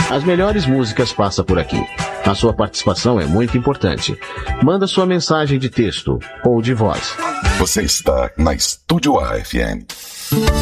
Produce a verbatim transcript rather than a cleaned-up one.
As melhores músicas passam por aqui. A sua participação é muito importante. Manda sua mensagem de texto ou de voz. Você está na Estúdio A F M.